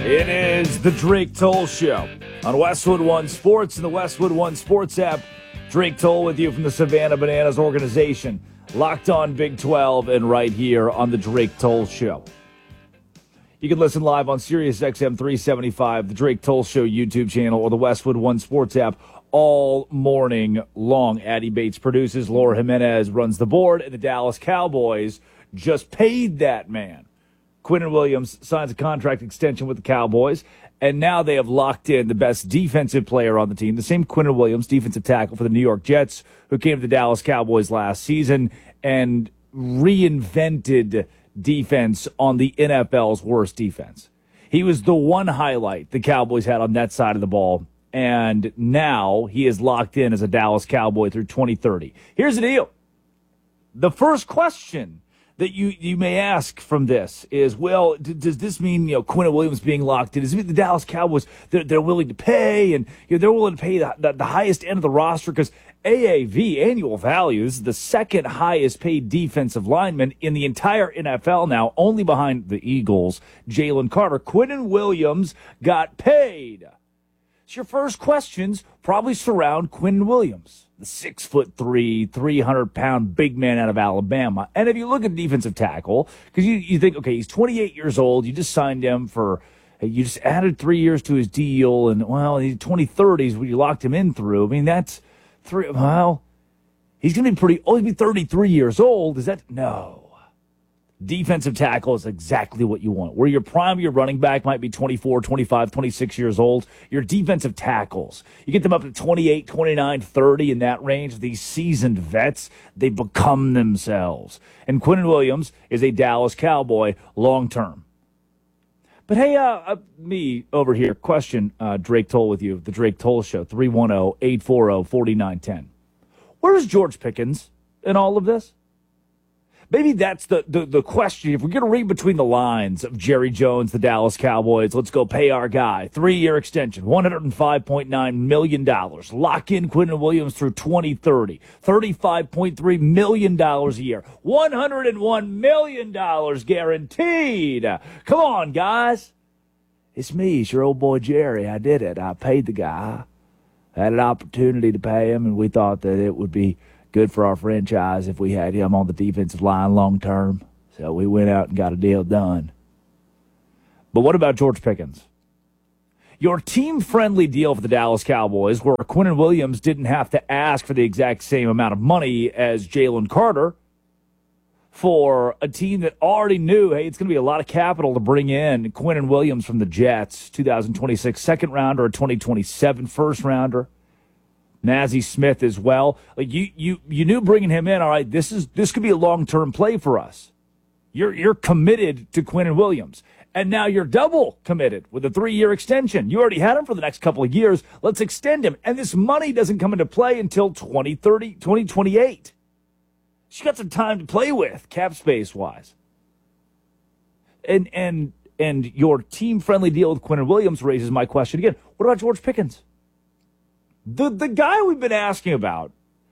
It is the Drake Toll Show on Westwood One Sports and the Westwood One Sports app. Drake Toll with you from the Savannah Bananas organization. Locked on Big 12 and right here on the Drake Toll Show. You can listen live on Sirius XM 375, the Drake Toll Show YouTube channel, or the Westwood One Sports app all morning long. Addie Bates produces, Laura Jimenez runs the board, and the Dallas Cowboys just paid that man. Quinnen Williams signs a contract extension with the Cowboys, and now they have locked in the best defensive player on the team, the same Quinnen Williams, defensive tackle for the New York Jets, who came to the Dallas Cowboys last season and reinvented defense on the NFL's worst defense. He was the one highlight the Cowboys had on that side of the ball, and now he is locked in as a Dallas Cowboy through 2030. Here's the deal. The first question that you may ask from this is, well, does this mean, Quinnen Williams being locked in? Does it mean the Dallas Cowboys, they're willing to pay, and they're willing to pay the highest end of the roster? Because AAV, annual value, is the second highest paid defensive lineman in the entire NFL now, only behind the Eagles, Jalen Carter. Quinnen Williams got paid. So your first questions probably surround Quinnen Williams, the 6'3", 300-pound big man out of Alabama. And if you look at defensive tackle, because you think, okay, he's 28 years old, you just signed him you just added 3 years to his deal, and, well, he's 2030s when you locked him in through. I mean, that's he's going to be pretty old. He'll be 33 years old. Is that? No. Defensive tackle is exactly what you want. Where your prime, your running back might be 24, 25, 26 years old. Your defensive tackles, you get them up to 28, 29, 30 in that range. These seasoned vets, they become themselves. And Quinnen Williams is a Dallas Cowboy long term. But hey, me over here, question Drake Toll with you, the Drake Toll Show, 310-840-4910. Where's George Pickens in all of this? Maybe that's the question. If we're going to read between the lines of Jerry Jones, the Dallas Cowboys, let's go pay our guy. 3-year extension, $105.9 million. Lock in Quinnen Williams through 2030. $35.3 million a year. $101 million guaranteed. Come on, guys. It's me. It's your old boy Jerry. I did it. I paid the guy. I had an opportunity to pay him, and we thought that it would be good for our franchise if we had him on the defensive line long term. So we went out and got a deal done. But what about George Pickens? Your team-friendly deal for the Dallas Cowboys, where Quinnen Williams didn't have to ask for the exact same amount of money as Jalen Carter, for a team that already knew, hey, it's going to be a lot of capital to bring in Quinnen Williams from the Jets, 2026 second-rounder, a 2027 first-rounder. Nazi Smith as well. Like you knew bringing him in, all right, this could be a long-term play for us. You're committed to Quinnen Williams. And now you're double committed with a 3-year extension. You already had him for the next couple of years. Let's extend him. And this money doesn't come into play until 2030, 2028. She's got some time to play with, cap space-wise. And your team-friendly deal with Quinnen Williams raises my question again. What about George Pickens? The guy we've been asking about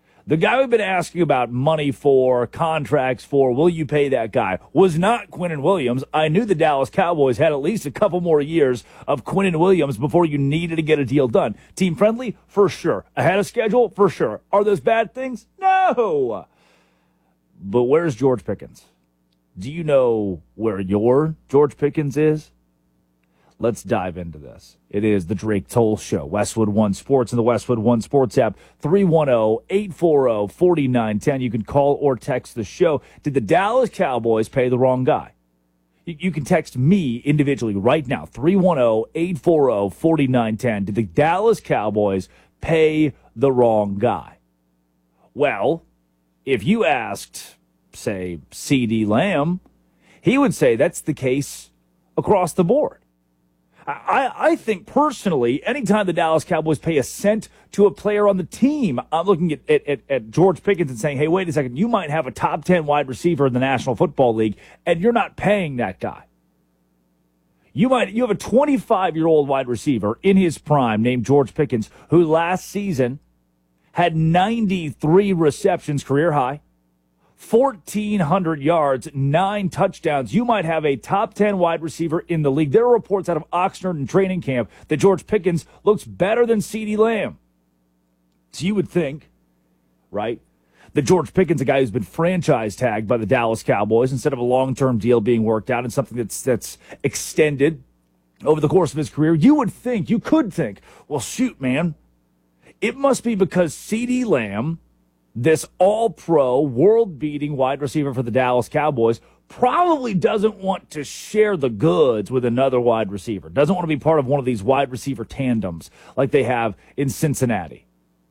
money for, contracts for, will you pay that guy, was not Quinnen Williams. I knew the Dallas Cowboys had at least a couple more years of Quinnen Williams before you needed to get a deal done. Team friendly? For sure. Ahead of schedule? For sure. Are those bad things? No. But where's George Pickens? Do you know where your George Pickens is? Let's dive into this. It is the Drake Toll Show, Westwood One Sports and the Westwood One Sports app, 310-840-4910. You can call or text the show. Did the Dallas Cowboys pay the wrong guy? You can text me individually right now, 310-840-4910. Did the Dallas Cowboys pay the wrong guy? Well, if you asked, say, CeeDee Lamb, he would say that's the case across the board. I think personally, anytime the Dallas Cowboys pay a cent to a player on the team, I'm looking at George Pickens and saying, hey, wait a second, you might have a top 10 wide receiver in the National Football League, and you're not paying that guy. You have a 25-year-old wide receiver in his prime named George Pickens, who last season had 93 receptions, career high, 1,400 yards, 9 touchdowns. You might have a top 10 wide receiver in the league. There are reports out of Oxnard in training camp that George Pickens looks better than CeeDee Lamb. So you would think, right, that George Pickens, a guy who's been franchise tagged by the Dallas Cowboys instead of a long-term deal being worked out and something that's extended over the course of his career, you could think, well, shoot, man, it must be because CeeDee Lamb, this all-pro, world-beating wide receiver for the Dallas Cowboys, probably doesn't want to share the goods with another wide receiver, doesn't want to be part of one of these wide receiver tandems like they have in Cincinnati.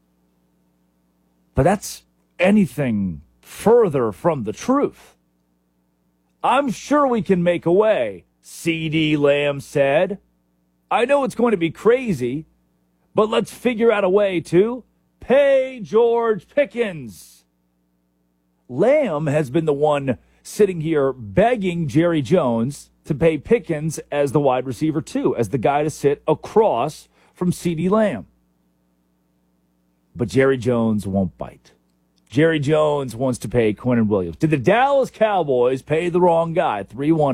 But that's anything further from the truth. I'm sure we can make a way, CeeDee Lamb said. I know it's going to be crazy, but let's figure out a way to pay George Pickens. Lamb has been the one sitting here begging Jerry Jones to pay Pickens as the wide receiver too, as the guy to sit across from CeeDee Lamb. But Jerry Jones won't bite. Jerry Jones wants to pay Quinnen Williams. Did the Dallas Cowboys pay the wrong guy?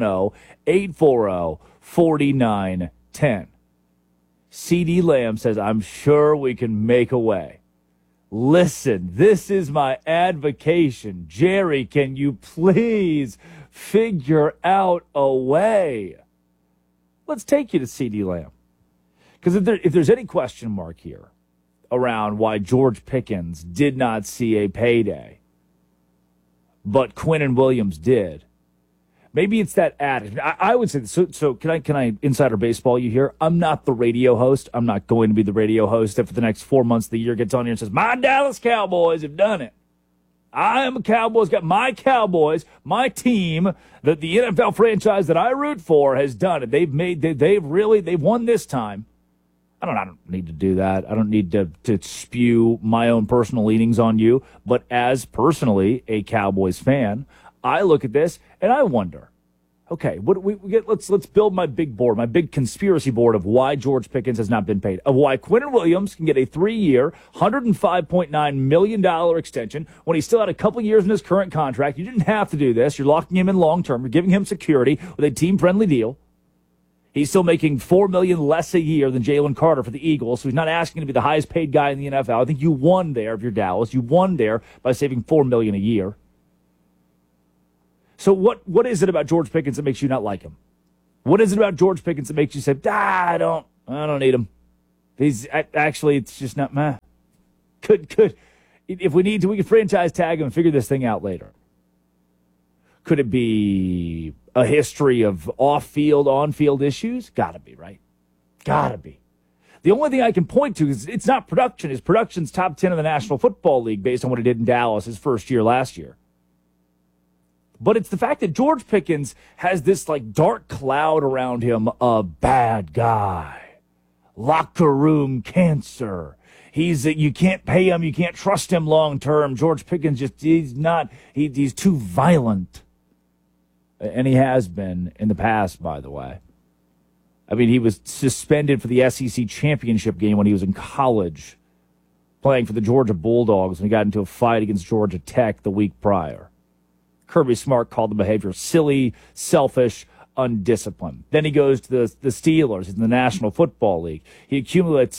310-840-4910. CeeDee Lamb says, I'm sure we can make a way. Listen, this is my advocation. Jerry, can you please figure out a way? Let's take you to CeeDee Lamb. Because if there's any question mark here around why George Pickens did not see a payday, but Quinnen Williams did, maybe it's that attitude. I would say, so can I insider baseball you here? I'm not the radio host. I'm not going to be the radio host that for the next 4 months of the year gets on here and says, my Dallas Cowboys have done it. I am a Cowboys guy. My Cowboys, my team, the NFL franchise that I root for has done it. They've won this time. I don't need to do that. I don't need to spew my own personal leanings on you. But as personally a Cowboys fan, I look at this and I wonder, okay, what we get? Let's build my big board, my big conspiracy board of why George Pickens has not been paid, of why Quinnen Williams can get a 3-year, $105.9 million extension when he still had a couple years in his current contract. You didn't have to do this. You're locking him in long term. You're giving him security with a team-friendly deal. He's still making $4 million less a year than Jalen Carter for the Eagles, so he's not asking to be the highest paid guy in the NFL. I think you won there if you're Dallas. You won there by saving $4 million a year. So what is it about George Pickens that makes you not like him? What is it about George Pickens that makes you say, I don't need him? He's actually, it's just not, meh. Could, if we need to, we can franchise tag him and figure this thing out later. Could it be a history of off-field, on-field issues? Gotta be, right? Gotta be. The only thing I can point to is it's not production. His production's top 10 in the National Football League based on what he did in Dallas his first year last year. But it's the fact that George Pickens has this like dark cloud around him, a bad guy, locker room cancer. You can't pay him, you can't trust him long term. George Pickens he's too violent. And he has been in the past, by the way. I mean, he was suspended for the SEC championship game when he was in college, playing for the Georgia Bulldogs, and he got into a fight against Georgia Tech the week prior. Kirby Smart called the behavior silly, selfish, undisciplined. Then he goes to the Steelers in the National Football League. He accumulates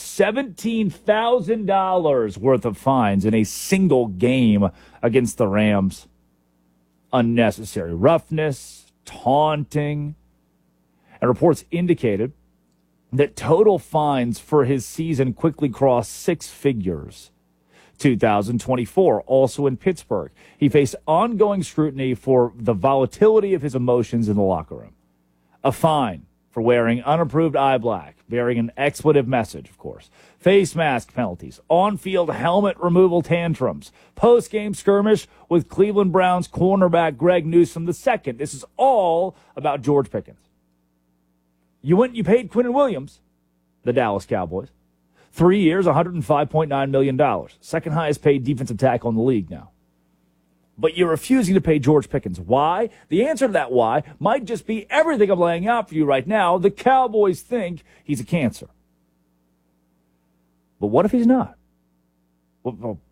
$17,000 worth of fines in a single game against the Rams. Unnecessary roughness, taunting. And reports indicated that total fines for his season quickly crossed 6 figures. 2024, also in Pittsburgh. He faced ongoing scrutiny for the volatility of his emotions in the locker room. A fine for wearing unapproved eye black, bearing an expletive message, of course. Face mask penalties, on-field helmet removal tantrums, post-game skirmish with Cleveland Browns cornerback Greg Newsome II. This is all about George Pickens. You paid Quinnen Williams, the Dallas Cowboys, 3 years, $105.9 million. Second highest paid defensive tackle in the league now. But you're refusing to pay George Pickens. Why? The answer to that why might just be everything I'm laying out for you right now. The Cowboys think he's a cancer. But what if he's not? Well,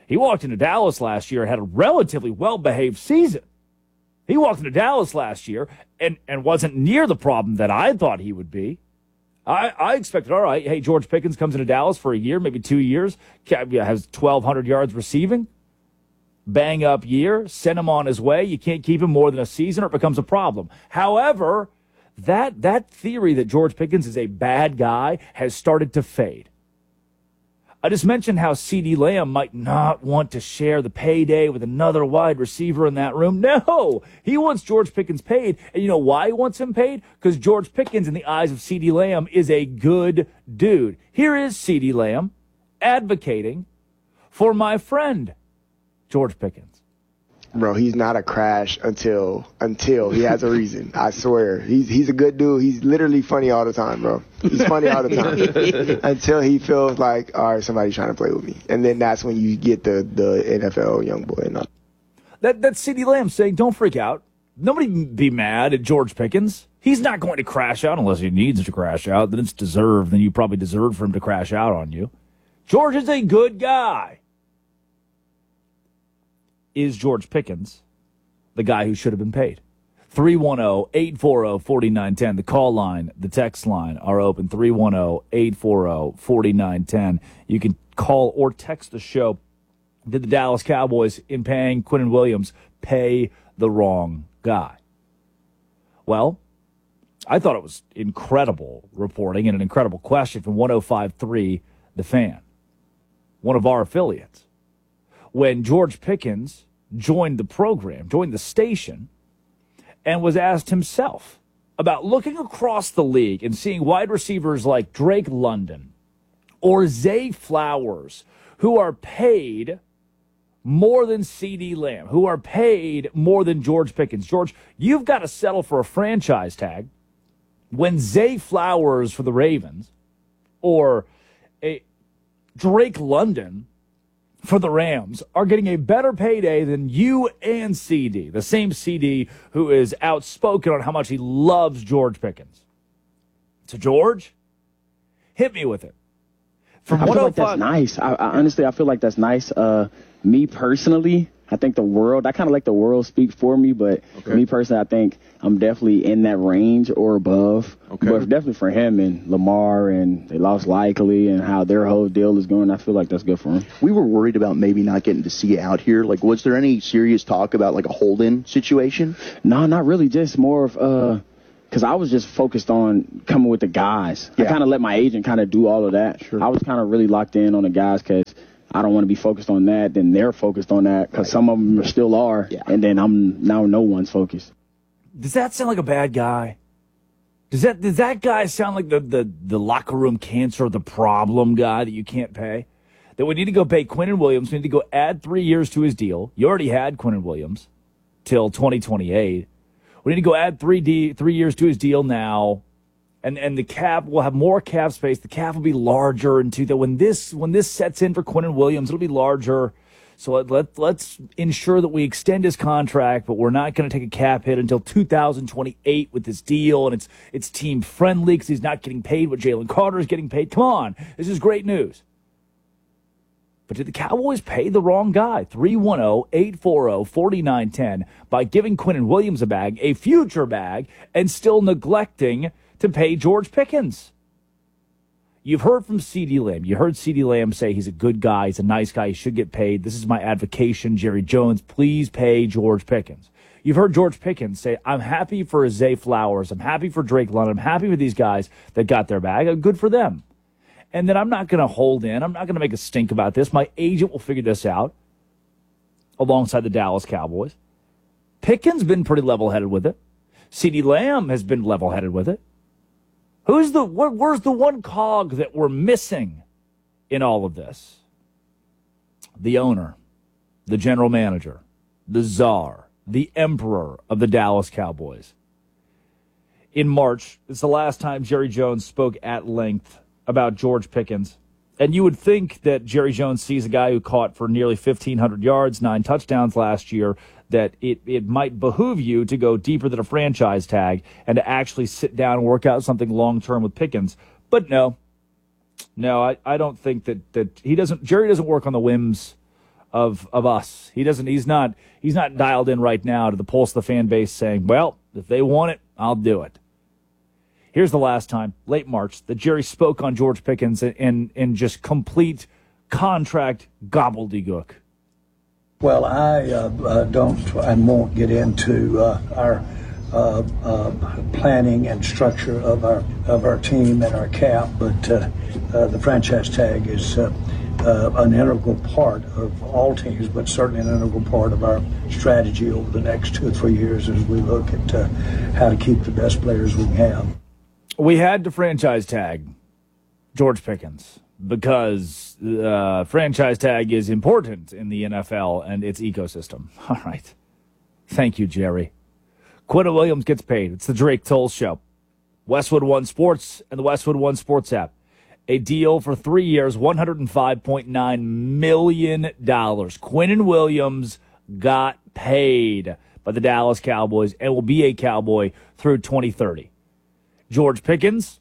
He walked into Dallas last year and had a relatively well-behaved season. He walked into Dallas last year and wasn't near the problem that I thought he would be. I expected, all right, hey, George Pickens comes into Dallas for a year, maybe 2 years, has 1,200 yards receiving, bang-up year, send him on his way. You can't keep him more than a season or it becomes a problem. However, that theory that George Pickens is a bad guy has started to fade. I just mentioned how CeeDee Lamb might not want to share the payday with another wide receiver in that room. No, he wants George Pickens paid. And you know why he wants him paid? Because George Pickens, in the eyes of CeeDee Lamb, is a good dude. Here is CeeDee Lamb advocating for my friend, George Pickens. Bro, he's not a crash until he has a reason. I swear. He's a good dude. He's literally funny all the time, bro. He's funny all the time. Until he feels like, all right, somebody's trying to play with me. And then that's when you get the NFL young boy. And That's CeeDee Lamb saying, don't freak out. Nobody be mad at George Pickens. He's not going to crash out unless he needs to crash out. Then it's deserved. Then you probably deserve for him to crash out on you. George is a good guy. Is George Pickens the guy who should have been paid? 310-840-4910. The call line, the text line are open. 310-840-4910. You can call or text the show. Did the Dallas Cowboys, in paying Quinnen Williams, pay the wrong guy? Well, I thought it was incredible reporting and an incredible question from 105.3 The Fan, one of our affiliates. When George Pickens joined the program, joined the station, and was asked himself about looking across the league and seeing wide receivers like Drake London or Zay Flowers, who are paid more than CeeDee Lamb, who are paid more than George Pickens. George, you've got to settle for a franchise tag when Zay Flowers for the Ravens or Drake London for the Rams are getting a better payday than you and CD, the same CD who is outspoken on how much he loves George Pickens. So, George, hit me with it. I feel like that's nice. I honestly, I feel like that's nice. Me personally, I think the world, I kind of let the world speak for me, but me personally, I think I'm definitely in that range or above. Okay. But definitely for him and Lamar, and they lost Likely and how their whole deal is going, I feel like that's good for him. We were worried about maybe not getting to see it out here. Like, was there any serious talk about like a hold-in situation? No, not really. Just more of because I was just focused on coming with the guys. Yeah. I kind of let my agent kind of do all of that. Sure. I was kind of really locked in on the guys because I don't want to be focused on that. Then they're focused on that because some of them still are. Yeah. And then no one's focused. Does that sound like a bad guy? Does that guy sound like the locker room cancer, the problem guy that you can't pay? That we need to go pay Quinnen Williams. We need to go add 3 years to his deal. You already had Quinnen Williams till 2028. We need to go add 3 years to his deal now. And the cap will have more cap space. The cap will be larger into that. When this sets in for Quinnen Williams, it'll be larger. So let's ensure that we extend his contract, but we're not going to take a cap hit until 2028 with this deal. And it's team friendly because he's not getting paid what Jalen Carter is getting paid. Come on, this is great news. But did the Cowboys pay the wrong guy? 310-840-4910 by giving Quinnen Williams a bag, a future bag, and still neglecting to pay George Pickens. You've heard from CeeDee Lamb. You heard CeeDee Lamb say he's a good guy, he's a nice guy, he should get paid. This is my advocation, Jerry Jones. Please pay George Pickens. You've heard George Pickens say, I'm happy for Zay Flowers. I'm happy for Drake London. I'm happy for these guys that got their bag. Good for them. And then I'm not going to hold in. I'm not going to make a stink about this. My agent will figure this out alongside the Dallas Cowboys. Pickens been pretty level-headed with it. CeeDee Lamb has been level-headed with it. Where's the one cog that we're missing in all of this? The owner, the general manager, the czar, the emperor of the Dallas Cowboys. In March, it's the last time Jerry Jones spoke at length about George Pickens. And you would think that Jerry Jones sees a guy who caught for nearly 1,500 yards, 9 touchdowns last year, that it might behoove you to go deeper than a franchise tag and to actually sit down and work out something long-term with Pickens. But no, I don't think that he doesn't. Jerry doesn't work on the whims of us. He's not dialed in right now to the pulse of the fan base saying, well, if they want it, I'll do it. Here's the last time, late March, that Jerry spoke on George Pickens in just complete contract gobbledygook. Well, I don't and won't get into our planning and structure of our team and our cap, but the franchise tag is an integral part of all teams, but certainly an integral part of our strategy over the next 2 or 3 years as we look at how to keep the best players we can have. We had to franchise tag George Pickens because franchise tag is important in the NFL and its ecosystem. All right. Thank you, Jerry. Quinnen Williams gets paid. It's the Drake Toll Show. Westwood One Sports and the Westwood One Sports app. A deal for 3 years, $105.9 million. Quinnen Williams got paid by the Dallas Cowboys and will be a Cowboy through 2030. George Pickens,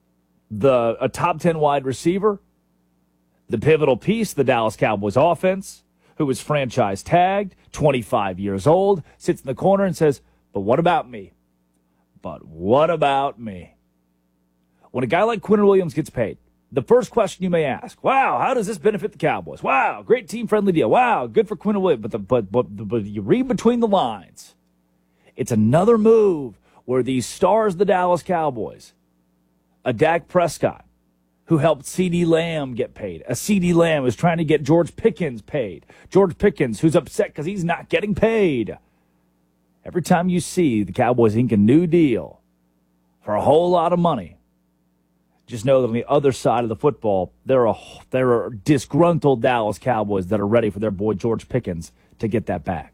a top 10 wide receiver, the pivotal piece, the Dallas Cowboys offense, who was franchise tagged, 25 years old, sits in the corner and says, but what about me? But what about me? When a guy like Quinnen Williams gets paid, the first question you may ask, wow, how does this benefit the Cowboys? Wow, great team-friendly deal. Wow, good for Quinnen Williams. But you read between the lines, it's another move where these stars of the Dallas Cowboys, a Dak Prescott, who helped CeeDee Lamb get paid. A CeeDee Lamb is trying to get George Pickens paid. George Pickens, who's upset because he's not getting paid. Every time you see the Cowboys ink a new deal for a whole lot of money, just know that on the other side of the football, there are disgruntled Dallas Cowboys that are ready for their boy George Pickens to get that back.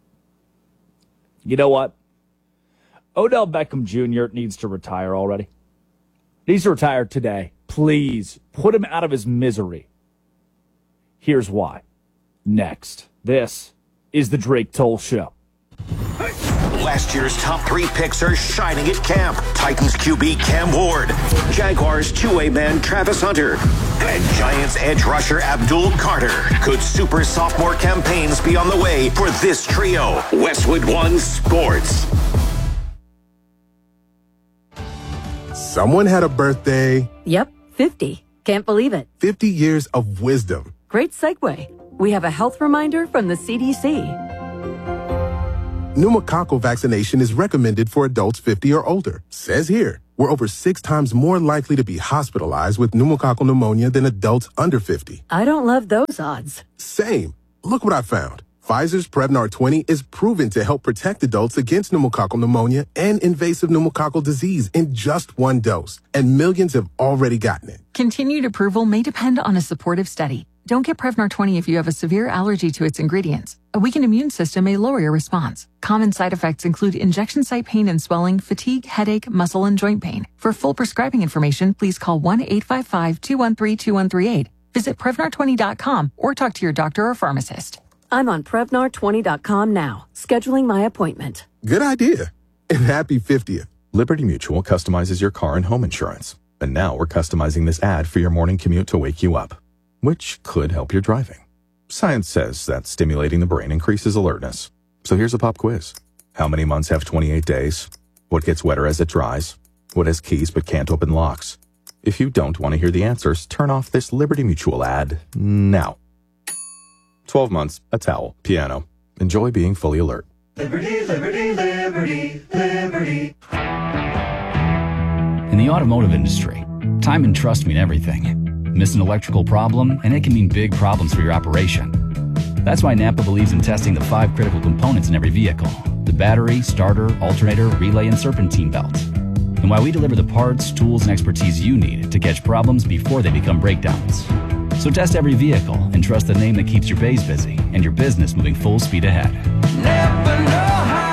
You know what? Odell Beckham Jr. needs to retire already. Needs to retire today. Please, put him out of his misery. Here's why. Next. This is the Drake Toll Show. Last year's top 3 picks are shining at camp. Titans QB Cam Ward, Jaguars two-way man Travis Hunter, and Giants edge rusher Abdul Carter. Could super sophomore campaigns be on the way for this trio? Westwood One Sports. Someone had a birthday. Yep, 50. Can't believe it. 50 years of wisdom. Great segue. We have a health reminder from the CDC. Pneumococcal vaccination is recommended for adults 50 or older. Says here, we're over 6 times more likely to be hospitalized with pneumococcal pneumonia than adults under 50. I don't love those odds. Same. Look what I found. Pfizer's Prevnar 20 is proven to help protect adults against pneumococcal pneumonia and invasive pneumococcal disease in just 1 dose. And millions have already gotten it. Continued approval may depend on a supportive study. Don't get Prevnar 20 if you have a severe allergy to its ingredients. A weakened immune system may lower your response. Common side effects include injection site pain and swelling, fatigue, headache, muscle, and joint pain. For full prescribing information, please call 1-855-213-2138. Visit Prevnar20.com or talk to your doctor or pharmacist. I'm on Prevnar20.com now, scheduling my appointment. Good idea. And happy 50th. Liberty Mutual customizes your car and home insurance. And now we're customizing this ad for your morning commute to wake you up, which could help your driving. Science says that stimulating the brain increases alertness. So here's a pop quiz. How many months have 28 days? What gets wetter as it dries? What has keys but can't open locks? If you don't want to hear the answers, turn off this Liberty Mutual ad now. 12 months, a towel, piano. Enjoy being fully alert. Liberty, liberty, liberty, liberty. In the automotive industry, time and trust mean everything. Miss an electrical problem, and it can mean big problems for your operation. That's why Napa believes in testing the 5 critical components in every vehicle: the battery, starter, alternator, relay, and serpentine belt. And why we deliver the parts, tools, and expertise you need to catch problems before they become breakdowns. So test every vehicle and trust the name that keeps your bays busy and your business moving full speed ahead. Never know how.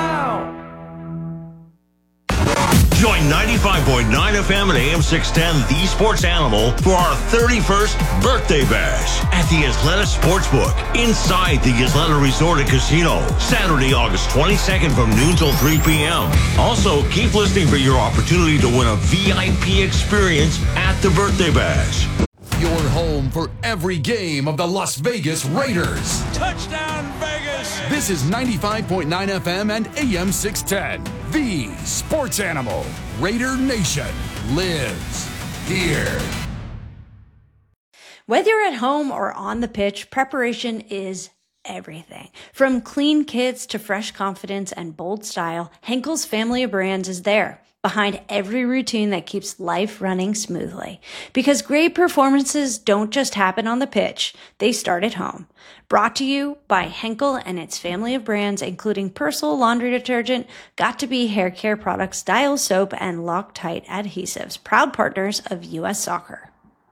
Join 95.9 FM and AM 610, The Sports Animal, for our 31st birthday bash at the Isleta Sportsbook inside the Isleta Resort and Casino, Saturday, August 22nd from noon till 3 p.m. Also, keep listening for your opportunity to win a VIP experience at the birthday bash. your home for every game of the Las Vegas Raiders. Touchdown, Vegas! This is 95.9 FM and AM 610. The Sports Animal. Raider Nation lives here. Whether you're at home or on the pitch, preparation is everything. From clean kits to fresh confidence and bold style, Henkel's family of brands is there, behind every routine that keeps life running smoothly. Because great performances don't just happen on the pitch, they start at home. Brought to you by Henkel and its family of brands, including Persil laundry detergent, Got2b hair care products, Dial soap, and Loctite adhesives, proud partners of U.S. Soccer.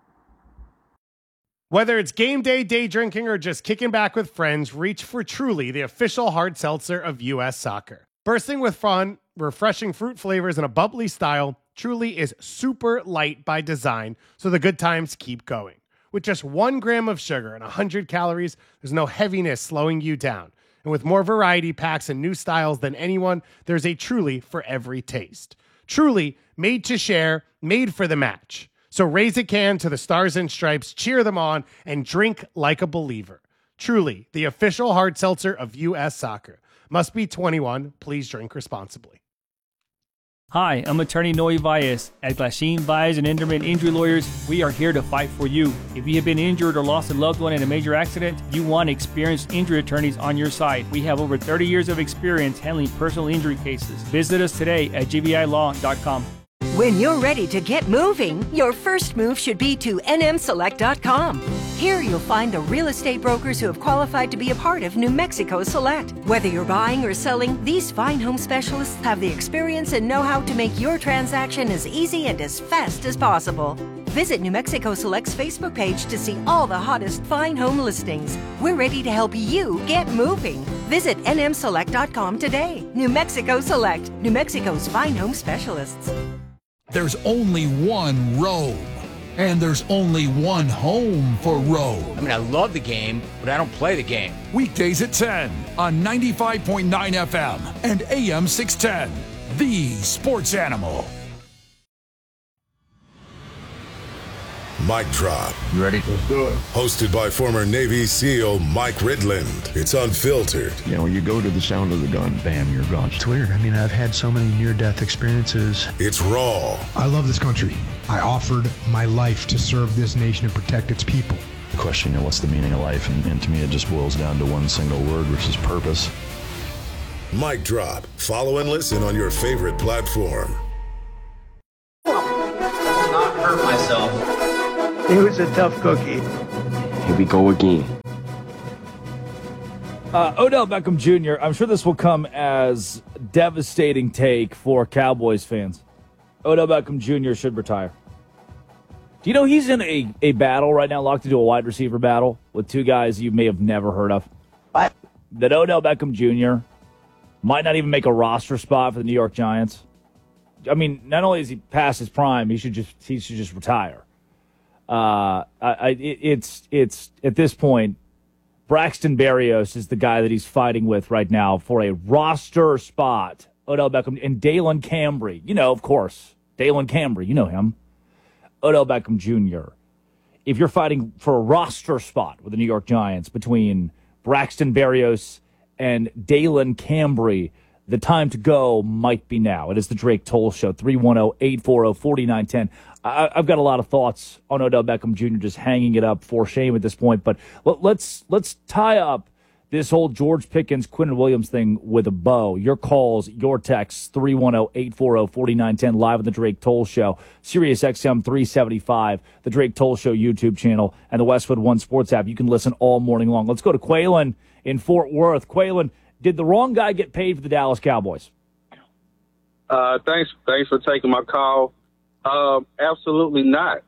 Whether it's game day, day drinking, or just kicking back with friends, reach for Truly, the official hard seltzer of U.S. Soccer. Bursting with fun, refreshing fruit flavors, and a bubbly style, Truly is super light by design, so the good times keep going. With just 1 gram of sugar and 100 calories, there's no heaviness slowing you down. And with more variety packs and new styles than anyone, there's a Truly for every taste. Truly, made to share, made for the match. So raise a can to the Stars and Stripes, cheer them on, and drink like a believer. Truly, the official hard seltzer of U.S. Soccer. Must be 21. Please drink responsibly. Hi, I'm attorney Noe Valles. At Glasheen, Valles and Enderman Injury Lawyers, we are here to fight for you. If you have been injured or lost a loved one in a major accident, you want experienced injury attorneys on your side. We have over 30 years of experience handling personal injury cases. Visit us today at gvilaw.com. When you're ready to get moving, your first move should be to nmselect.com. Here you'll find the real estate brokers who have qualified to be a part of New Mexico Select. Whether you're buying or selling, these fine home specialists have the experience and know-how to make your transaction as easy and as fast as possible. Visit New Mexico Select's Facebook page to see all the hottest fine home listings. We're ready to help you get moving. Visit nmselect.com today. New Mexico Select, New Mexico's fine home specialists. There's only one Rome, and there's only one home for Rome. I mean, I love the game, but I don't play the game. Weekdays at 10 on 95.9 FM and AM 610. The Sports Animal. Mic Drop. You ready? Let's do it. Hosted by former Navy SEAL Mike Ridland. It's unfiltered. You know, when you go to the sound of the gun, bam, you're gone. It's weird. I mean, I've had so many near-death experiences. It's raw. I love this country. I offered my life to serve this nation and protect its people. The question, what's the meaning of life? And to me, it just boils down to one single word, which is purpose. Mic Drop. Follow and listen on your favorite platform. Not hurt myself. He was a tough cookie. Here we go again. Odell Beckham Jr., I'm sure this will come as devastating take for Cowboys fans. Odell Beckham Jr. should retire. Do you know he's in a battle right now, locked into a wide receiver battle with two guys you may have never heard of? What? That Odell Beckham Jr. might not even make a roster spot for the New York Giants. I mean, not only is he past his prime, he should just retire. It's at this point, Braxton Berrios is the guy that he's fighting with right now for a roster spot. Odell Beckham and Dalen Cambry, of course, Dalen Cambry, you know him. Odell Beckham Jr. If you're fighting for a roster spot with the New York Giants between Braxton Berrios and Dalen Cambry, the time to go might be now. It is the Drake Toll Show, 310-840-4910. I've got a lot of thoughts on Odell Beckham Jr. just hanging it up for shame at this point, but let's tie up this whole George Pickens, Quinnen Williams thing with a bow. Your calls, your texts, 310-840-4910, live on the Drake Toll Show, Sirius XM 375, the Drake Toll Show YouTube channel, and the Westwood One Sports app. You can listen all morning long. Let's go to Quaylen in Fort Worth. Quaylen, did the wrong guy get paid for the Dallas Cowboys? Thanks for taking my call. Absolutely not.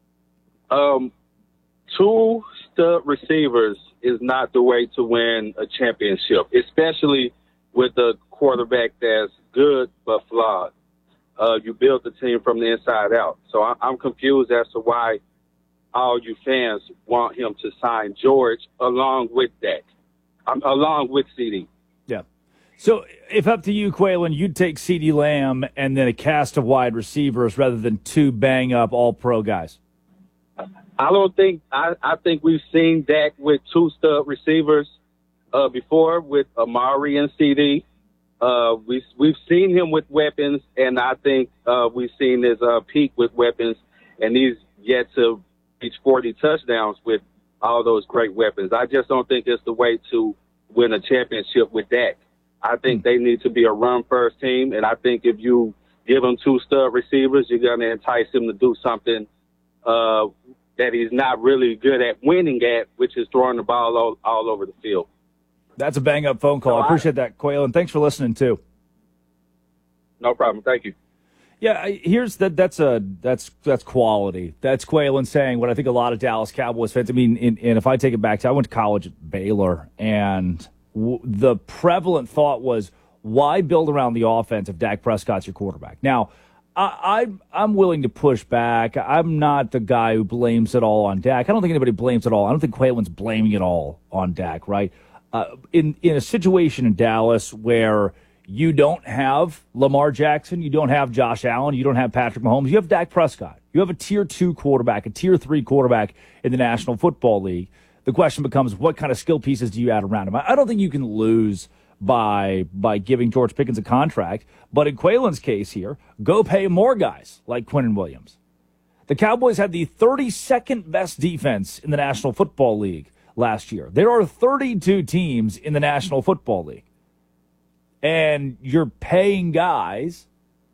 Two stud receivers is not the way to win a championship, especially with a quarterback that's good but flawed. You build the team from the inside out. So I'm confused as to why all you fans want him to sign George along with Dak, along with CD. Yeah. So if up to you, Quaylen, you'd take CeeDee Lamb and then a cast of wide receivers rather than two bang-up all-pro guys. I don't think I think we've seen Dak with two stud receivers before with Amari and CD. We've seen him with weapons, and I think we've seen his peak with weapons, and he's yet to reach 40 touchdowns with all those great weapons. I just don't think it's the way to win a championship with Dak. I think they need to be a run-first team, and I think if you give him two stud receivers, you're going to entice him to do something that he's not really good at winning at, which is throwing the ball all over the field. That's a bang-up phone call. I appreciate that, Quaylen. Thanks for listening, too. No problem. Thank you. Yeah, here's that's quality. That's Quaylen saying what I think a lot of Dallas Cowboys fans. I mean, and if I take it back to, I went to college at Baylor, and the prevalent thought was, why build around the offense if Dak Prescott's your quarterback? Now, I'm willing to push back. I'm not the guy who blames it all on Dak. I don't think anybody blames it all. I don't think Quaylen's blaming it all on Dak, right? In a situation in Dallas where you don't have Lamar Jackson, you don't have Josh Allen, you don't have Patrick Mahomes, you have Dak Prescott. You have a Tier 2 quarterback, a Tier 3 quarterback in the National Football League. The question becomes, what kind of skill pieces do you add around him? I don't think you can lose by giving George Pickens a contract, but in Quaylen's case here, go pay more guys like Quinnen Williams. The Cowboys had the 32nd best defense in the National Football League last year. There are 32 teams in the National Football League. And you're paying guys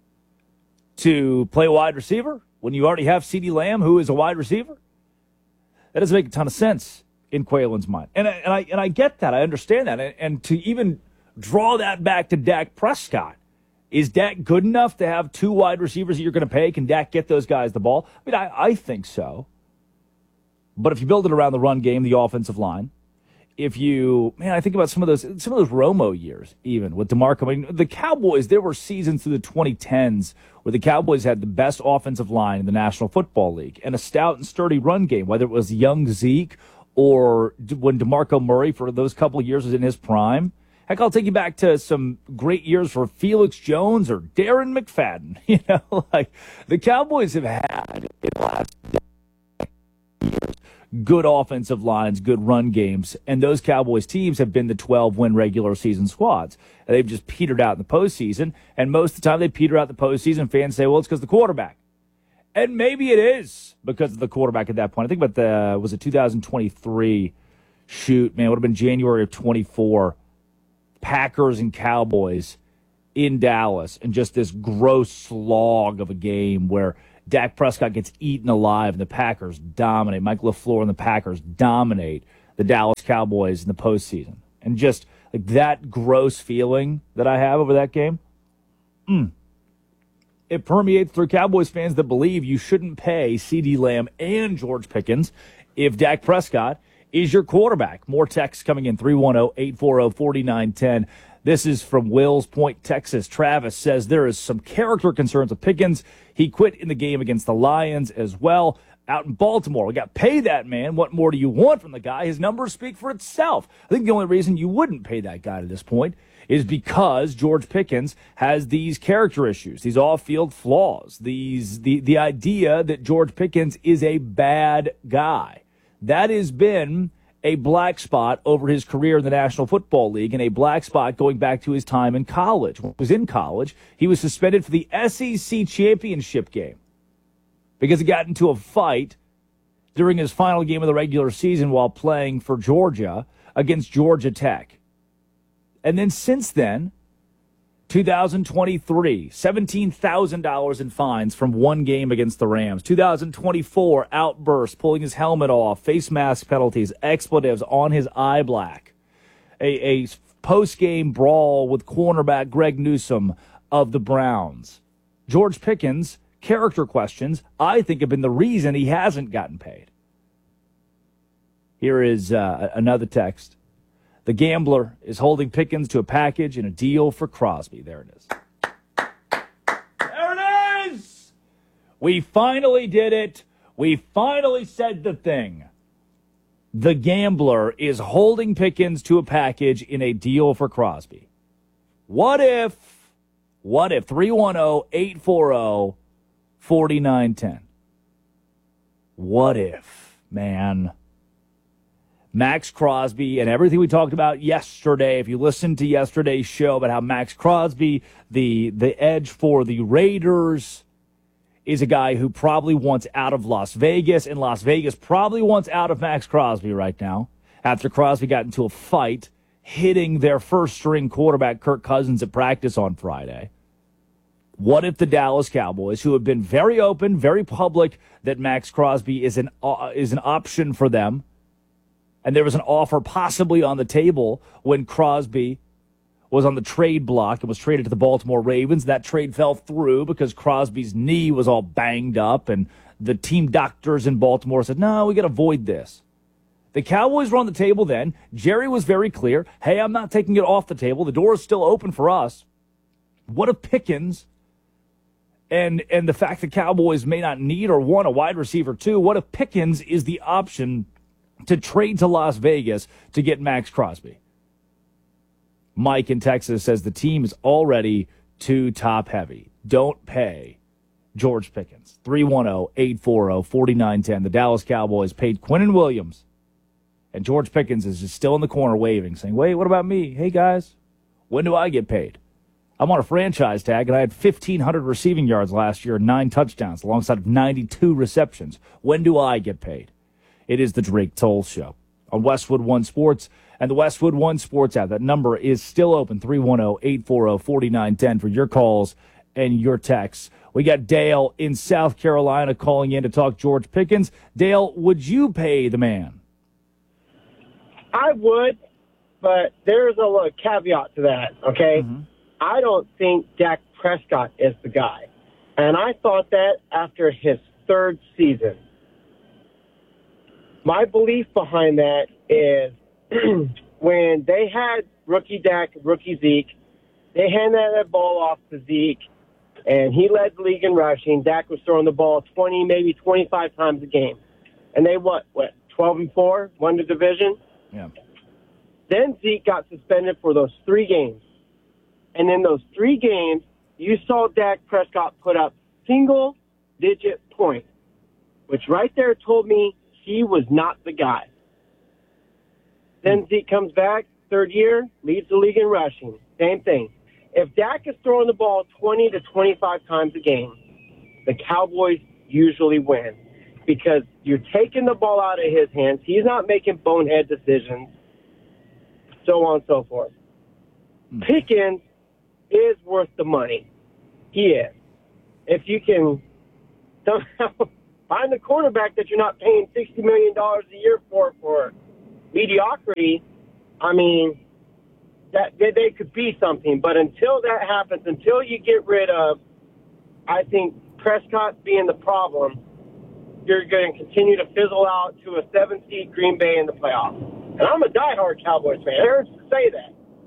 to play wide receiver when you already have CeeDee Lamb, who is a wide receiver? That doesn't make a ton of sense in Quaylen's mind. And I get that. I understand that. And to even draw that back to Dak Prescott, is Dak good enough to have two wide receivers that you're going to pay? Can Dak get those guys the ball? I mean, I think so. But if you build it around the run game, the offensive line, I think about some of those Romo years, even with DeMarco. I mean, the Cowboys, there were seasons through the 2010s where the Cowboys had the best offensive line in the National Football League and a stout and sturdy run game, whether it was young Zeke or when DeMarco Murray for those couple of years was in his prime. Heck, I'll take you back to some great years for Felix Jones or Darren McFadden. Like the Cowboys have had in the last years good offensive lines, good run games, and those Cowboys teams have been the 12-win regular season squads. And they've just petered out in the postseason, and most of the time they peter out in the postseason, fans say, well, it's because of the quarterback. And maybe it is because of the quarterback at that point. I think about was it 2023? Shoot, man, it would have been January of 24. Packers and Cowboys in Dallas, and just this gross slog of a game where Dak Prescott gets eaten alive and the Packers dominate. Mike LaFleur and the Packers dominate the Dallas Cowboys in the postseason. And just like that gross feeling that I have over that game, it permeates through Cowboys fans that believe you shouldn't pay CeeDee Lamb and George Pickens if Dak Prescott is your quarterback. More texts coming in, 310-840-4910. This is from Wills Point, Texas. Travis says there is some character concerns with Pickens. He quit in the game against the Lions as well. Out in Baltimore, we got pay that man. What more do you want from the guy? His numbers speak for itself. I think the only reason you wouldn't pay that guy to this point is because George Pickens has these character issues, these off-field flaws, the idea that George Pickens is a bad guy. That has been a black spot over his career in the National Football League and a black spot going back to his time in college. When he was in college, he was suspended for the SEC championship game because he got into a fight during his final game of the regular season while playing for Georgia against Georgia Tech. And then since then, 2023, $17,000 in fines from one game against the Rams. 2024, outbursts, pulling his helmet off, face mask penalties, expletives on his eye black. A post-game brawl with cornerback Greg Newsome of the Browns. George Pickens, character questions, I think have been the reason he hasn't gotten paid. Here is another text. The gambler is holding Pickens to a package and a deal for Crosby. There it is. There it is! We finally did it. We finally said the thing. The gambler is holding Pickens to a package in a deal for Crosby. What if 310-840-4910. What if man. Max Crosby and everything we talked about yesterday, if you listened to yesterday's show about how Max Crosby, the edge for the Raiders, is a guy who probably wants out of Las Vegas, and Las Vegas probably wants out of Max Crosby right now after Crosby got into a fight hitting their first-string quarterback, Kirk Cousins, at practice on Friday. What if the Dallas Cowboys, who have been very open, very public, that Max Crosby is an option for them, and there was an offer possibly on the table when Crosby was on the trade block and was traded to the Baltimore Ravens. That trade fell through because Crosby's knee was all banged up, and the team doctors in Baltimore said, no, we got to avoid this. The Cowboys were on the table then. Jerry was very clear, hey, I'm not taking it off the table. The door is still open for us. What if Pickens and the fact that Cowboys may not need or want a wide receiver too, what if Pickens is the option to trade to Las Vegas to get Max Crosby? Mike in Texas says the team is already too top-heavy. Don't pay George Pickens. 310-840-4910. The Dallas Cowboys paid Quinnen Williams, and George Pickens is just still in the corner waving, saying, wait, what about me? Hey, guys, when do I get paid? I'm on a franchise tag, and I had 1,500 receiving yards last year and 9 touchdowns alongside 92 receptions. When do I get paid? It is the Drake Toll Show on Westwood One Sports and the Westwood One Sports app. That number is still open, 310-840-4910 for your calls and your texts. We got Dale in South Carolina calling in to talk George Pickens. Dale, would you pay the man? I would, but there's a little caveat to that, okay? Mm-hmm. I don't think Dak Prescott is the guy. And I thought that after his 3rd season. My belief behind that is when they had rookie Dak, rookie Zeke, they handed that ball off to Zeke, and he led the league in rushing. Dak was throwing the ball 20, maybe 25 times a game. And they, 12-4, won the division? Yeah. Then Zeke got suspended for those 3 games. And in those 3 games, you saw Dak Prescott put up single-digit points, which right there told me he was not the guy. Then Zeke comes back, 3rd year, leads the league in rushing. Same thing. If Dak is throwing the ball 20 to 25 times a game, the Cowboys usually win because you're taking the ball out of his hands. He's not making bonehead decisions, so on and so forth. Pickens is worth the money. He is. If you can somehow find the quarterback that you're not paying $60 million a year for mediocrity, I mean, that they could be something. But until that happens, until you get rid of, I think, Prescott being the problem, you're going to continue to fizzle out to a 7-seed Green Bay in the playoffs. And I'm a diehard Cowboys fan. I heard you say that.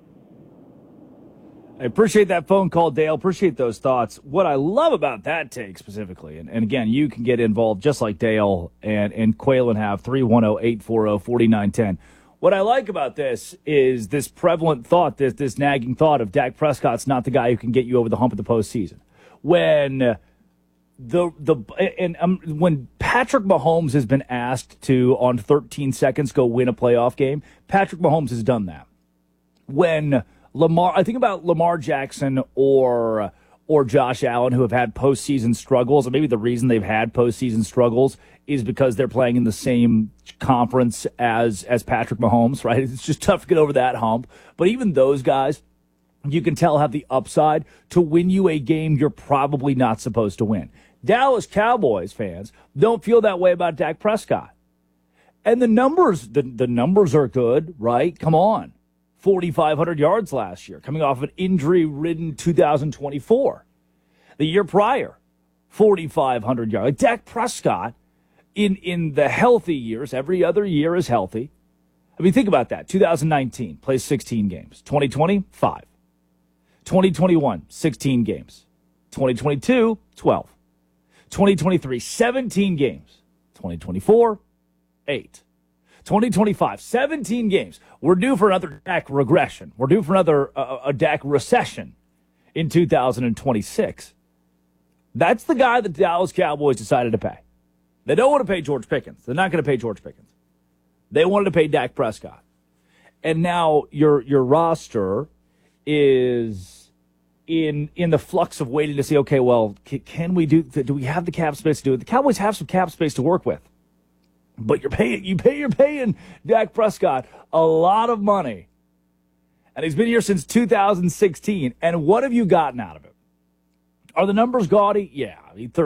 I appreciate that phone call, Dale. Appreciate those thoughts. What I love about that take specifically, and again, you can get involved just like Dale and Quaylen have, 310-840-4910. What I like about this is this prevalent thought, this nagging thought of Dak Prescott's not the guy who can get you over the hump of the postseason. When when Patrick Mahomes has been asked to, on 13 seconds, go win a playoff game, Patrick Mahomes has done that. When I think about Lamar Jackson or Josh Allen, who have had postseason struggles, and maybe the reason they've had postseason struggles is because they're playing in the same conference as Patrick Mahomes, right? It's just tough to get over that hump. But even those guys, you can tell, have the upside to win you a game you're probably not supposed to win. Dallas Cowboys fans don't feel that way about Dak Prescott. And the numbers are good, right? Come on. 4,500 yards last year, coming off an injury-ridden 2024. The year prior, 4,500 yards. Like Dak Prescott, in the healthy years, every other year is healthy. I mean, think about that. 2019, plays 16 games. 2020, 5. 2021, 16 games. 2022, 12. 2023, 17 games. 2024, 8. 2025, 17 games. We're due for another Dak regression. We're due for another a Dak recession in 2026. That's the guy the Dallas Cowboys decided to pay. They don't want to pay George Pickens. They're not going to pay George Pickens. They wanted to pay Dak Prescott. And now your roster is in the flux of waiting to see, okay, well, can we do we have the cap space to do it? The Cowboys have some cap space to work with. But you're paying Dak Prescott a lot of money. And he's been here since 2016. And what have you gotten out of it? Are the numbers gaudy? Yeah.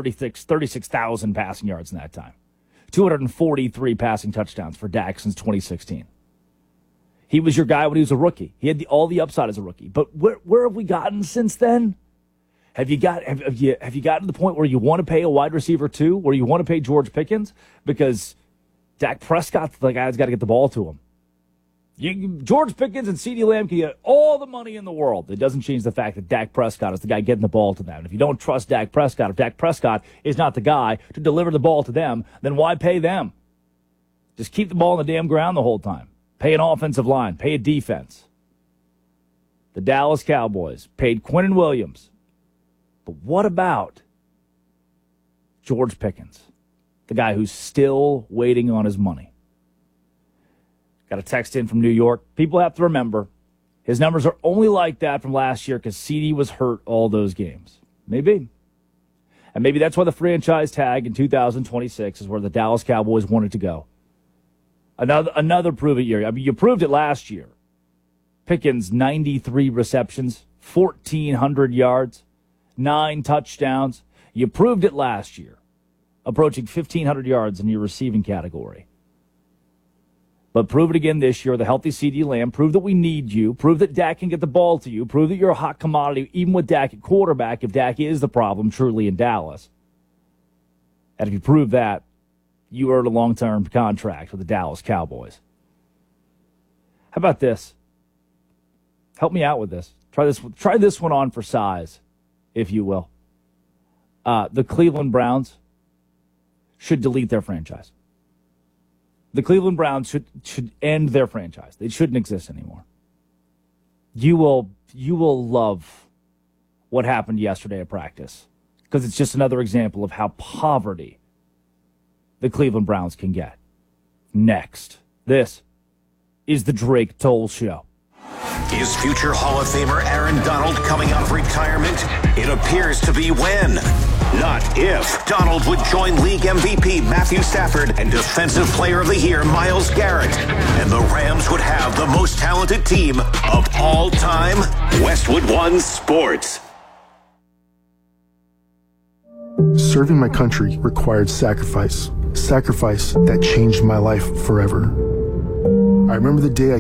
36,000 passing yards in that time. 243 passing touchdowns for Dak since 2016. He was your guy when he was a rookie. He had all the upside as a rookie. But where have we gotten since then? Have you gotten to the point where you want to pay a wide receiver too? Where you want to pay George Pickens? Because Dak Prescott's the guy that's got to get the ball to him. George Pickens and CeeDee Lamb can get all the money in the world. It doesn't change the fact that Dak Prescott is the guy getting the ball to them. And if you don't trust Dak Prescott, if Dak Prescott is not the guy to deliver the ball to them, then why pay them? Just keep the ball on the damn ground the whole time. Pay an offensive line. Pay a defense. The Dallas Cowboys paid Quinnen Williams. But what about George Pickens, the guy who's still waiting on his money? Got a text in from New York. People have to remember, his numbers are only like that from last year because CD was hurt all those games. Maybe. And maybe that's why the franchise tag in 2026 is where the Dallas Cowboys wanted to go. Another prove-it year. I mean, you proved it last year. Pickens, 93 receptions, 1,400 yards, 9 touchdowns. You proved it last year, approaching 1,500 yards in your receiving category. But prove it again this year. The healthy CeeDee Lamb. Prove that we need you. Prove that Dak can get the ball to you. Prove that you're a hot commodity, even with Dak at quarterback, if Dak is the problem truly in Dallas. And if you prove that, you earn a long-term contract with the Dallas Cowboys. How about this? Help me out with this. Try this one on for size, if you will. The Cleveland Browns should delete their franchise. The Cleveland Browns should end their franchise. They shouldn't exist anymore. You will love what happened yesterday at practice because it's just another example of how poverty the Cleveland Browns can get. Next, this is the Drake Toll Show. Is future Hall of Famer Aaron Donald coming out of retirement? It appears to be when, not if, Donald would join league MVP Matthew Stafford and Defensive Player of the Year Myles Garrett. And the Rams would have the most talented team of all time. Westwood One Sports. Serving my country required sacrifice. Sacrifice that changed my life forever. I remember the day I